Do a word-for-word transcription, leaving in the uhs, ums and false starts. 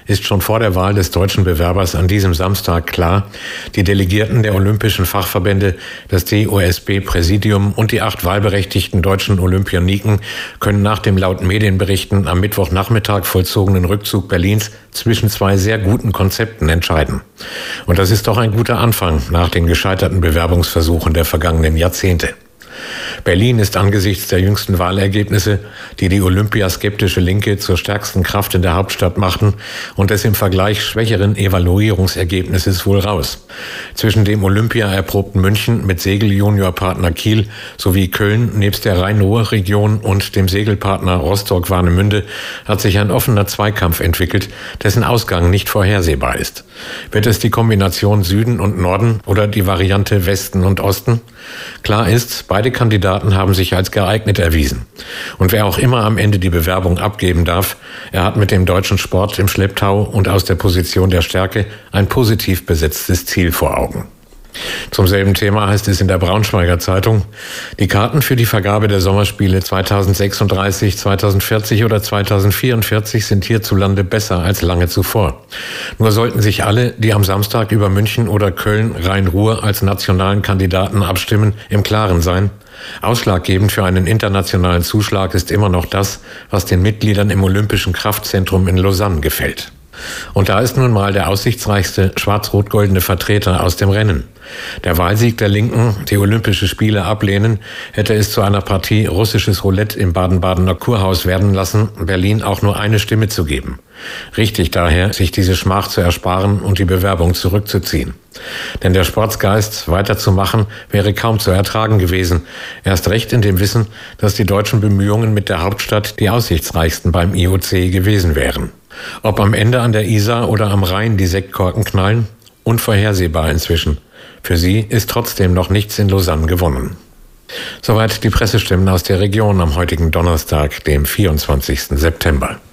ist schon vor der Wahl des deutschen Bewerbers an diesem Samstag klar: Die Delegierten der olympischen Fachverbände, das D O S B-Präsidium und die acht wahlberechtigten deutschen Olympioniken können nach dem laut Medienberichten am Mittwochnachmittag vollzogenen Rückzug Berlins zwischen zwei sehr guten Konzepten entscheiden. Und das ist doch ein guter Anfang nach den gescheiterten Bewerbungsversuchen der vergangenen Jahrzehnte. Berlin ist angesichts der jüngsten Wahlergebnisse, die die olympiaskeptische Linke zur stärksten Kraft in der Hauptstadt machten, und des im Vergleich schwächeren Evaluierungsergebnisses wohl raus. Zwischen dem Olympia-erprobten München mit Segel-Junior-Partner Kiel sowie Köln nebst der Rhein-Ruhr-Region und dem Segelpartner Rostock-Warnemünde hat sich ein offener Zweikampf entwickelt, dessen Ausgang nicht vorhersehbar ist. Wird es die Kombination Süden und Norden oder die Variante Westen und Osten? Klar ist, beide Kandidaten haben sich als geeignet erwiesen. Und wer auch immer am Ende die Bewerbung abgeben darf, er hat mit dem deutschen Sport im Schlepptau und aus der Position der Stärke ein positiv besetztes Ziel vor Augen. Zum selben Thema heißt es in der Braunschweiger Zeitung: Die Karten für die Vergabe der Sommerspiele zweitausendsechsunddreißig, zweitausendvierzig oder zweitausendvierundvierzig sind hierzulande besser als lange zuvor. Nur sollten sich alle, die am Samstag über München oder Köln Rhein-Ruhr als nationalen Kandidaten abstimmen, im Klaren sein: Ausschlaggebend für einen internationalen Zuschlag ist immer noch das, was den Mitgliedern im Olympischen Kraftzentrum in Lausanne gefällt. Und da ist nun mal der aussichtsreichste schwarz-rot-goldene Vertreter aus dem Rennen. Der Wahlsieg der Linken, die Olympische Spiele ablehnen, hätte es zu einer Partie russisches Roulette im Baden-Badener Kurhaus werden lassen, Berlin auch nur eine Stimme zu geben. Richtig daher, sich diese Schmach zu ersparen und die Bewerbung zurückzuziehen. Denn der Sportsgeist, weiterzumachen, wäre kaum zu ertragen gewesen. Erst recht in dem Wissen, dass die deutschen Bemühungen mit der Hauptstadt die aussichtsreichsten beim I O C gewesen wären. Ob am Ende an der Isar oder am Rhein die Sektkorken knallen? Unvorhersehbar inzwischen. Für sie ist trotzdem noch nichts in Lausanne gewonnen. Soweit die Pressestimmen aus der Region am heutigen Donnerstag, dem vierundzwanzigsten September.